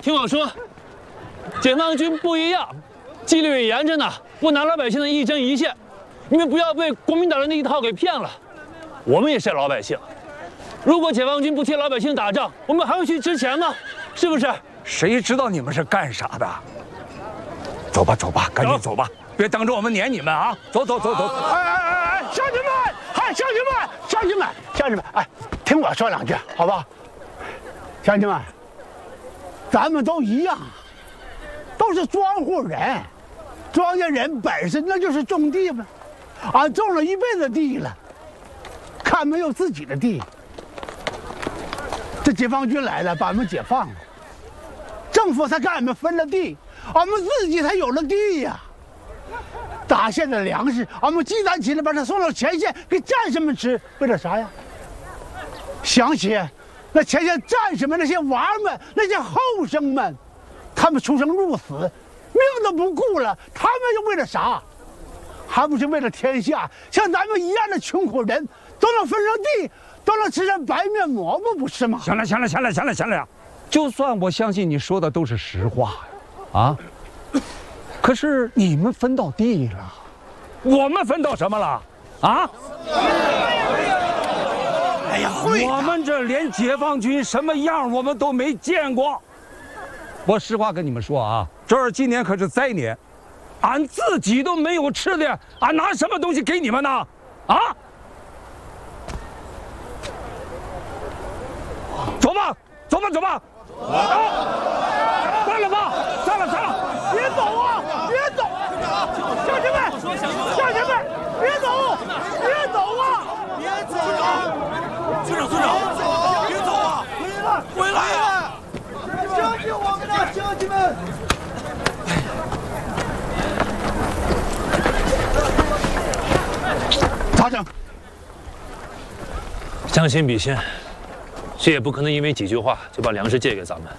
听我说，解放军不一样，纪律也严着呢，不拿老百姓的一针一线。你们不要被国民党人的一套给骗了。我们也是老百姓，如果解放军不替老百姓打仗，我们还会去值钱吗？是不是？ 谁知道你们是干啥的？走吧，走吧，赶紧走吧，别等着我们撵你们啊！走走走走！ 哎，乡亲们，嗨，乡亲们，哎，听我说两句，好不好？乡亲们，咱们都一样，都是庄户人，庄稼人本身那就是种地嘛，俺种了一辈子地了，看没有自己的地。这解放军来了，把俺们解放了，政府才给俺们分了地，俺们自己才有了地呀。打下的粮食，俺们积攒起来，把它送到前线给战士们吃，为了啥呀？想起那前线战士们，那些娃儿们，那些后生们，他们出生入死，命都不顾了，他们又为了啥？还不是为了天下像咱们一样的穷苦人都能分上地，都能吃上白面馍馍，不是吗？ 行了，就算我相信你说的都是实话呀，啊，可是你们分到地了，我们分到什么了？啊？ 哎呀， 我们这连解放军什么样我们都没见过。我实话跟你们说啊，这儿今年可是灾年，俺自己都没有吃的，俺拿什么东西给你们呢？啊？走吧。算了吧，算了， 别走啊，别走！乡亲们，别走啊！ 村长，别走啊！回来呀！ 相信我们的乡亲们！咋整？ 将心比心，谁也不可能因为几句话就把粮食借给咱们。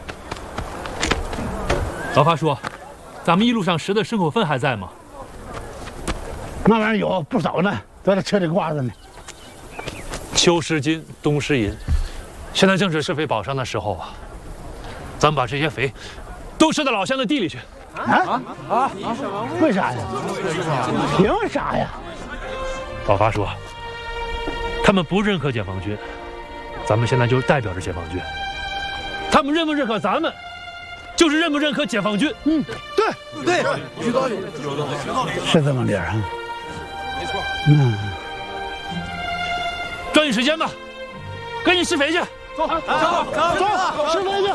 老发叔，咱们一路上拾的牲口粪还在吗？ 那玩意儿有不少呢，都在车里挂着呢。 秋失金，冬失银，现在正是施肥保墒的时候啊！咱们把这些肥都施到老乡的地里去。 为啥呀？凭啥呀？ 老发叔，他们不认可解放军，咱们现在就代表着解放军。他们认不认可咱们，就是认不认可解放军。 对，有道理，是这么理儿啊。没错。抓紧时间吧，赶紧施肥去。走，施肥去。